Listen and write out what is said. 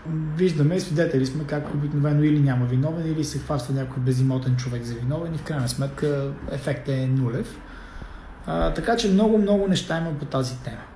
виждаме и свидетели сме как обикновено или няма виновен, или се хваща някой безимотен човек за виновен и в крайна сметка ефектът е нулев. Така че много неща има по тази тема.